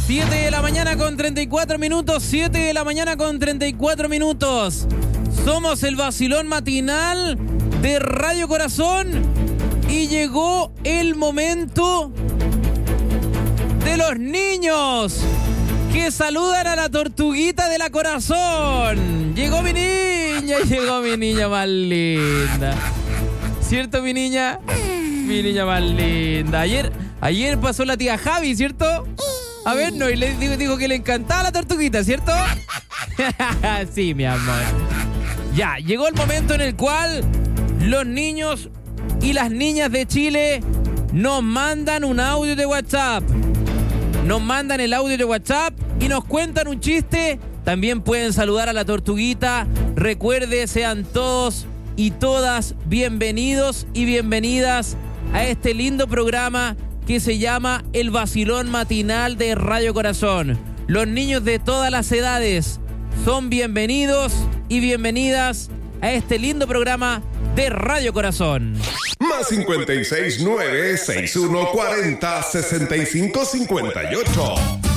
7 de la mañana con 34 minutos, 7 de la mañana con 34 minutos. Somos el vacilón matinal de Radio Corazón y llegó el momento de los niños que saludan a la tortuguita de la Corazón. Llegó mi niña más linda. ¿Cierto, mi niña? Mi niña más linda. Ayer pasó la tía Javi, ¿cierto? A ver, no, y le dijo que le encantaba la tortuguita, ¿cierto? Sí, mi amor. Ya, llegó el momento en el cual los niños y las niñas de Chile nos mandan un audio de WhatsApp. Nos mandan el audio de WhatsApp y nos cuentan un chiste. También pueden saludar a la tortuguita. Recuerde, sean todos y todas bienvenidos y bienvenidas a este lindo programa que se llama El Vacilón Matinal de Radio Corazón. Los niños de todas las edades son bienvenidos y bienvenidas a este lindo programa de Radio Corazón. Más 569-6140-6558.